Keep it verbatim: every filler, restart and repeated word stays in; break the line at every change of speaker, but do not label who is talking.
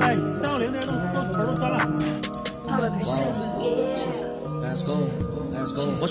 哎，三幺零那都都腿都酸了。
Let's go, let's go。我